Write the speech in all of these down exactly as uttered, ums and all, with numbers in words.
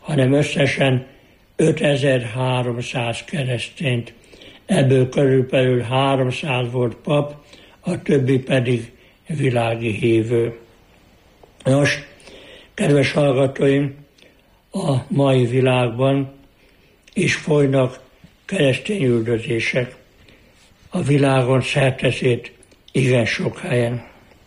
hanem összesen ötezer-háromszáz keresztényt. Ebből körülbelül háromszáz volt pap, a többi pedig világi hívő. Nos, kedves hallgatóim, a mai világban is folynak keresztény üldözések. A világon szerteszét igen sok helyen.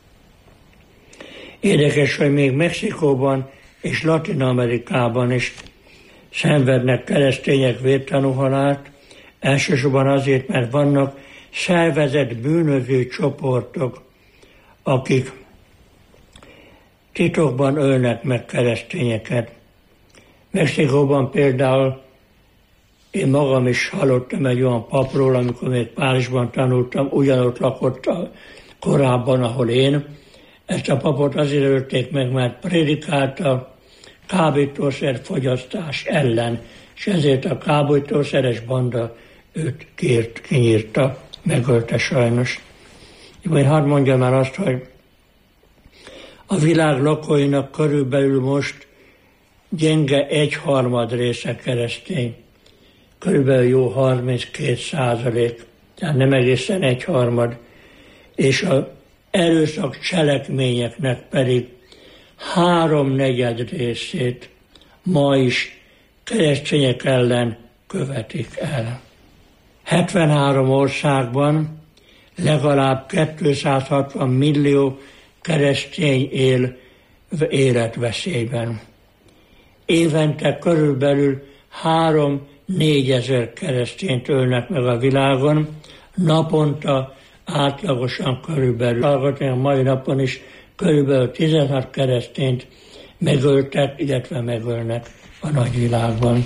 Érdekes, hogy még Mexikóban és Latin-Amerikában is szenvednek keresztények vértanúhalált, elsősorban azért, mert vannak szervezett bűnöző csoportok, akik titokban ölnek meg keresztényeket. Mexikóban például én magam is hallottam egy olyan papról, amikor még Párizsban tanultam, ugyanott lakott korábban, ahol én. Ezt a papot azért ölték meg, mert prédikálta kábítószer fogyasztás ellen, és ezért a kábítószeres banda őt kért, kinyírta, megölte sajnos. Én hadd mondjam el azt, hogy a világ lakóinak körülbelül most gyenge egyharmad része keresztény. Körülbelül jó harminckét százalék, tehát nem egészen egyharmad. És az erőszak cselekményeknek pedig háromnegyed részét ma is keresztények ellen követik el. hetvenhárom országban legalább kétszázhatvan millió keresztény él életveszélyben. Évente körülbelül három-négyezer keresztényt ölnek meg a világon, naponta átlagosan körülbelül, a mai napon is körülbelül tizenhat keresztényt megöltek, illetve megölnek a nagyvilágban.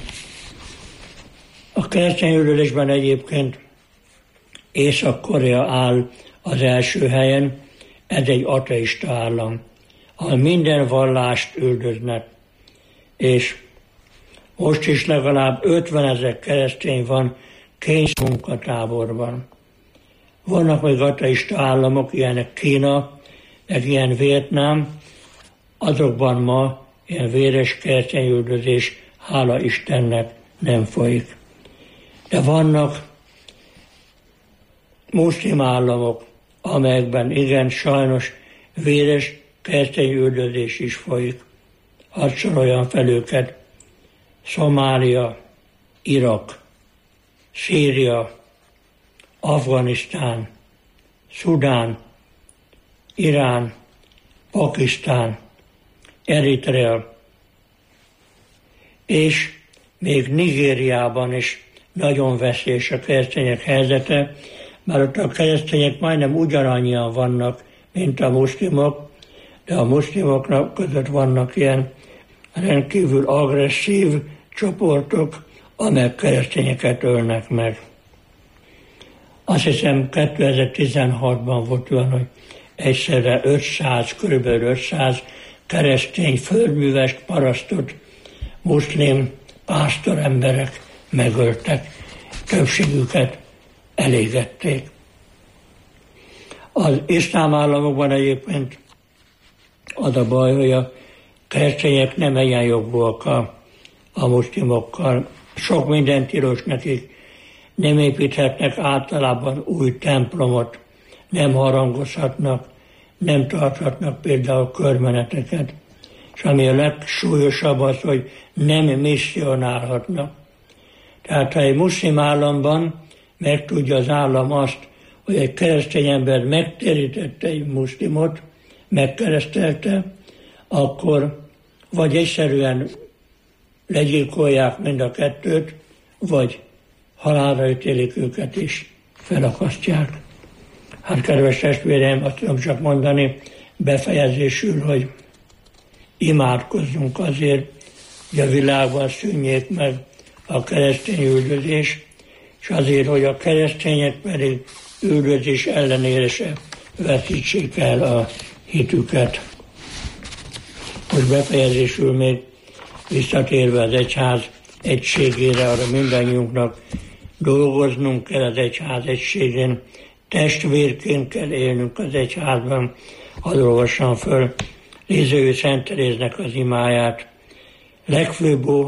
A keresztényüldözésben egyébként Észak-Korea áll az első helyen, ez egy ateista állam, ahol minden vallást üldöznek, és most is legalább ötvenezer keresztény van kényszermunkatáborban. Vannak még ateista államok, ilyenek Kína, meg ilyen Vietnám, azokban ma ilyen véres keresztényüldözés, hála Istennek, nem folyik. De vannak muszlim államok, amelyekben igen, sajnos véres keresztényüldözés is folyik. Hadd soroljam fel őket: Szomália, Irak, Szíria, Afganisztán, Szudán, Irán, Pakisztán, Eritrea, és még Nigériában is nagyon veszélyes a keresztények helyzete, mert ott a keresztények majdnem ugyanannyian vannak, mint a muszlimok, de a muszlimoknak között vannak ilyen rendkívül agresszív csoportok, amelyek keresztényeket ölnek meg. Azt hiszem kétezer-tizenhatban volt olyan, hogy egyszerre ötszáz, körülbelül ötszáz keresztény földművest, parasztot, muszlim pásztoremberek megöltek, többségüket elégették. Az iszlám államokban egyébként az a baj, hogy a keresztények nem egyenjogúak a, a muszlimokkal. Sok minden tilos nekik. Nem építhetnek általában új templomot, nem harangozhatnak, nem tarthatnak például körmeneteket. És ami a legsúlyosabb az, hogy nem misszionálhatnak. Tehát ha egy muszlim államban megtudja az állam azt, hogy egy keresztény ember megtérítette egy muszlimot, megkeresztelte, akkor vagy egyszerűen legyilkolják mind a kettőt, vagy halálra ítélik őket is, felakasztják. Hát kedves testvéreim, azt tudom csak mondani befejezésül, hogy imádkozzunk azért, hogy a világban szűnjék meg a keresztény üldözés, és azért, hogy a keresztények pedig üldözés ellenére se veszítsék el a hitüket. Most befejezésül még visszatérve az egyház egységére, arra mindannyiunknak dolgoznunk kell az egyház egységén, testvérként kell élnünk az egyházban. Hadd olvassam föl Lisieux Szent Teréznek az imáját. Legfőbb